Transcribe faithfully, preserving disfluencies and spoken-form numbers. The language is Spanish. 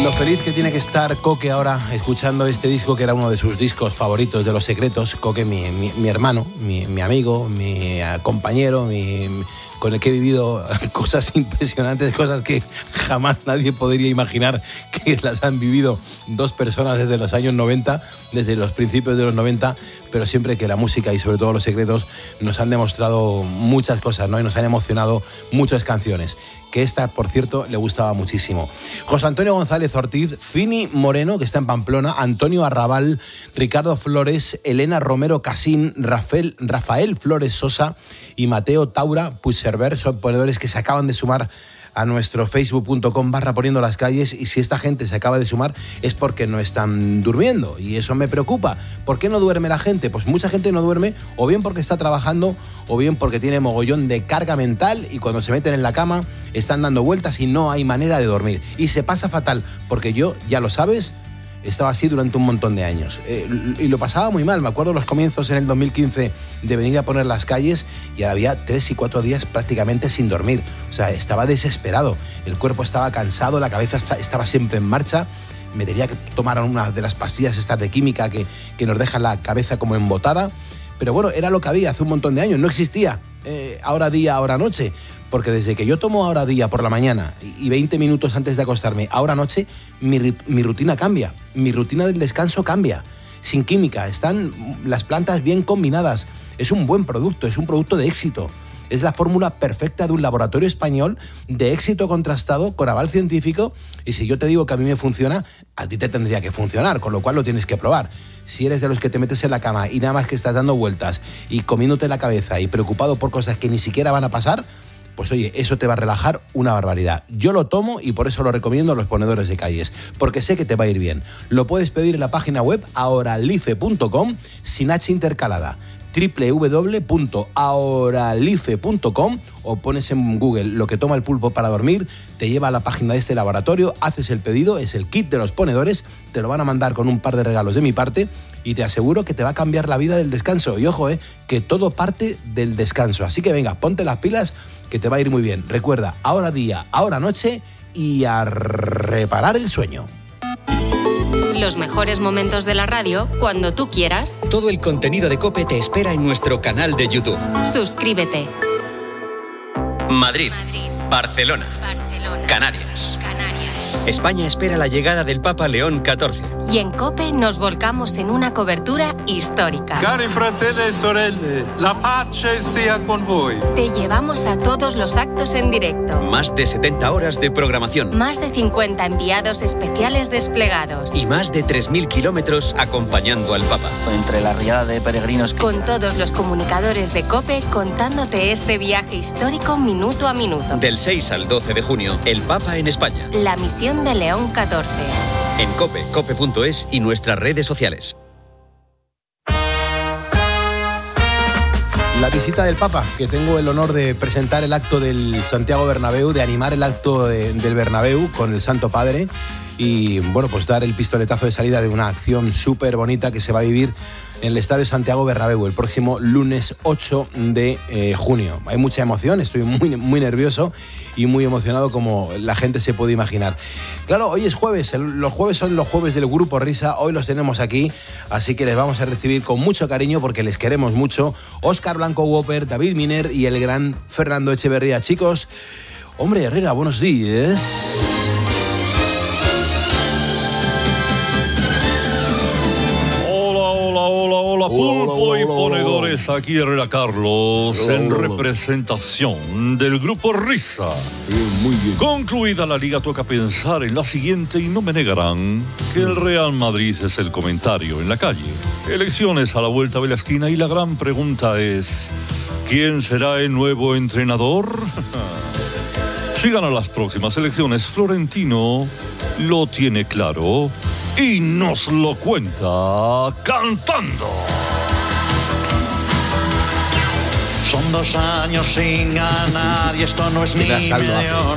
Lo feliz que tiene que estar Coque ahora escuchando este disco que era uno de sus discos favoritos de Los Secretos. Coque, mi, mi, mi hermano, mi, mi amigo, mi compañero, mi, mi, con el que he vivido cosas impresionantes, cosas que jamás nadie podría imaginar que las han vivido dos personas desde los años noventa, desde los principios de los noventa, pero siempre que la música y sobre todo Los Secretos nos han demostrado muchas cosas, ¿no? Y nos han emocionado muchas canciones. Que esta, por cierto, le gustaba muchísimo. José Antonio González Ortiz, Fini Moreno, que está en Pamplona, Antonio Arrabal, Ricardo Flores, Elena Romero Casín, Rafael, Rafael Flores Sosa y Mateo Taura Puigcerver, son ponedores que se acaban de sumar a nuestro facebook punto com barra poniendo las calles, y si esta gente se acaba de sumar es porque no están durmiendo y eso me preocupa. ¿Por qué no duerme la gente? Pues mucha gente no duerme o bien porque está trabajando o bien porque tiene mogollón de carga mental y cuando se meten en la cama están dando vueltas y no hay manera de dormir y se pasa fatal, porque yo, ya lo sabes, estaba así durante un montón de años eh, y lo pasaba muy mal. Me acuerdo los comienzos en el dos mil quince de venir a poner las calles y había tres y cuatro días prácticamente sin dormir. O sea, estaba desesperado, el cuerpo estaba cansado, la cabeza estaba siempre en marcha. Me tenía que tomar una de las pastillas estas de química que, que nos dejan la cabeza como embotada. Pero bueno, era lo que había hace un montón de años, no existía eh, ahora día, ahora noche. Porque desde que yo tomo ahora día por la mañana y veinte minutos antes de acostarme, ahora noche, mi, mi rutina cambia. Mi rutina del descanso cambia. Sin química, están las plantas bien combinadas. Es un buen producto, es un producto de éxito. Es la fórmula perfecta de un laboratorio español de éxito contrastado con aval científico. Y si yo te digo que a mí me funciona, a ti te tendría que funcionar, con lo cual lo tienes que probar. Si eres de los que te metes en la cama y nada más que estás dando vueltas y comiéndote la cabeza y preocupado por cosas que ni siquiera van a pasar, pues oye, eso te va a relajar una barbaridad. Yo lo tomo y por eso lo recomiendo a los ponedores de calles, porque sé que te va a ir bien. Lo puedes pedir en la página web ahoralife punto com, sin H intercalada, doble u doble u doble u punto ahoralife punto com, o pones en Google lo que toma el pulpo para dormir, te lleva a la página de este laboratorio, haces el pedido, es el kit de los ponedores, te lo van a mandar con un par de regalos de mi parte y te aseguro que te va a cambiar la vida del descanso. Y ojo, eh, que todo parte del descanso. Así que venga, ponte las pilas, que te va a ir muy bien. Recuerda, ahora día, ahora noche y a reparar el sueño. Los mejores momentos de la radio cuando tú quieras. Todo el contenido de COPE te espera en nuestro canal de YouTube. Suscríbete. Madrid, Madrid. Barcelona, Barcelona. Canarias. Canarias. España espera la llegada del Papa León catorce. Y en COPE nos volcamos en una cobertura histórica. Cari fratelli e sorelle, la pace sia con voi. Te llevamos a todos los actos en directo. Más de setenta horas de programación. Más de cincuenta enviados especiales desplegados. Y más de tres mil kilómetros acompañando al Papa. Entre la riada de peregrinos. Con todos los comunicadores de COPE contándote este viaje histórico minuto a minuto. Del seis al doce de junio, el Papa en España. La misión de León catorce. En COPE, cope punto es y nuestras redes sociales. La visita del Papa, que tengo el honor de presentar el acto del Santiago Bernabéu, de animar el acto de, del Bernabéu con el Santo Padre y, bueno, pues dar el pistoletazo de salida de una acción súper bonita que se va a vivir en el Estadio Santiago Bernabéu el próximo lunes ocho de junio. Hay mucha emoción, estoy muy, muy nervioso y muy emocionado como la gente se puede imaginar. Claro, hoy es jueves, los jueves son los jueves del Grupo Risa, hoy los tenemos aquí, así que les vamos a recibir con mucho cariño porque les queremos mucho. Óscar Blanco Whopper, David Miner y el gran Fernando Echeverría. Chicos, hombre Herrera, buenos días. Hola, pulpo y ponedores, aquí Herrera Carlos en representación del Grupo Risa. Muy bien. Concluida la liga, toca pensar en la siguiente y no me negarán que el Real Madrid es el comentario en la calle. Elecciones a la vuelta de la esquina y la gran pregunta es: ¿quién será el nuevo entrenador? Si ganan las próximas elecciones, Florentino lo tiene claro y nos lo cuenta cantando. Son dos años sin ganar y esto no es ni medio